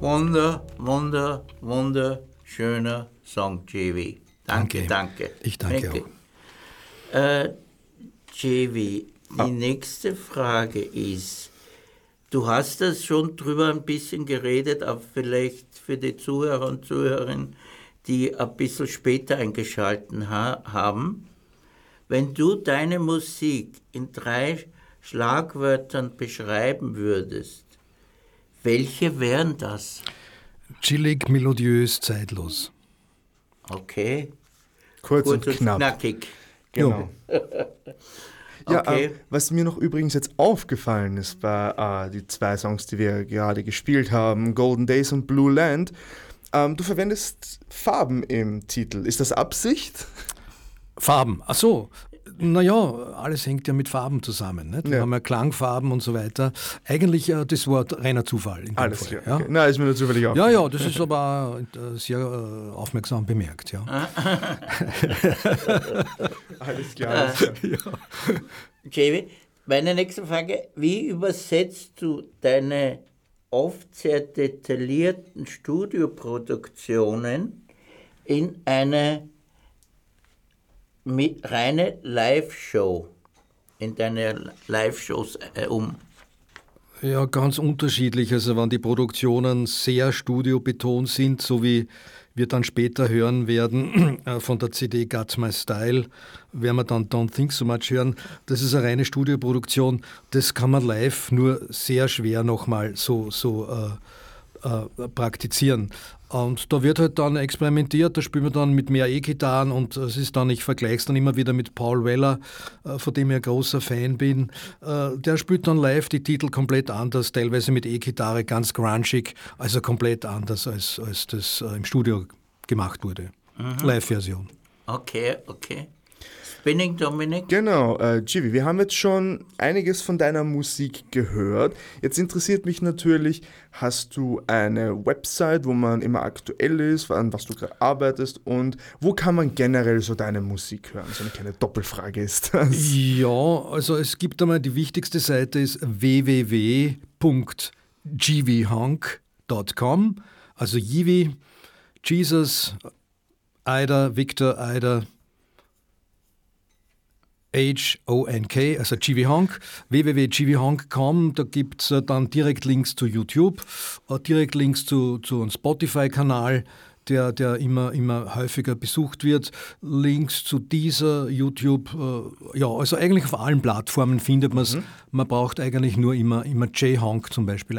wunderschöner Song, JV. Danke. Ich danke auch. JV, die nächste Frage ist, du hast das schon drüber ein bisschen geredet, aber vielleicht für die Zuhörer und Zuhörerinnen, die ein bisschen später eingeschaltet haben. Wenn du deine Musik in 3 Schlagwörtern beschreiben würdest, welche wären das? Chillig, melodiös, zeitlos. Okay. Kurz und knackig. Genau. Ja, Okay. was mir noch übrigens jetzt aufgefallen ist bei die 2 Songs, die wir gerade gespielt haben, Golden Days und Blue Land, du verwendest Farben im Titel. Ist das Absicht? Farben, ach so. Naja, alles hängt ja mit Farben zusammen. Nicht? Wir Ja. haben ja Klangfarben und so weiter. Eigentlich das Wort reiner Zufall. In dem Alles Fall, klar. ja? Okay. Na, ist mir nur zufällig auch. Ja, das ist aber sehr aufmerksam bemerkt. Ja. Alles klar. JV, meine nächste Frage, wie übersetzt du deine oft sehr detaillierten Studioproduktionen in eine reine Live-Show, in deine Live-Shows um? Ja, ganz unterschiedlich. Also wenn die Produktionen sehr studiobetont sind, so wie wir dann später hören werden von der CD Got My Style, werden wir dann Don't Think So Much hören. Das ist eine reine Studioproduktion. Das kann man live nur sehr schwer nochmal so praktizieren. Und da wird halt dann experimentiert, da spielen wir dann mit mehr E-Gitarren und es ist dann, ich vergleiche es dann immer wieder mit Paul Weller, von dem ich ein großer Fan bin. Der spielt dann live die Titel komplett anders, teilweise mit E-Gitarre, ganz grungig, also komplett anders, als das im Studio gemacht wurde. Live-Version. Okay. Spinning Dominic? Genau, Givi, wir haben jetzt schon einiges von deiner Musik gehört. Jetzt interessiert mich natürlich, hast du eine Website, wo man immer aktuell ist, an was du gerade arbeitest und wo kann man generell so deine Musik hören? So eine kleine Doppelfrage ist das. Ja, also es gibt einmal, die wichtigste Seite ist www.gvhonk.com, also Jivi, Jesus, Ida, Victor, Ida, H-O-N-K, also GVHonk, www.gvhonk.com, da gibt es dann direkt Links zu YouTube, direkt Links zu einem Spotify-Kanal, der immer häufiger besucht wird, Links zu dieser YouTube, also eigentlich auf allen Plattformen findet man es. Man braucht eigentlich nur immer J-Honk zum Beispiel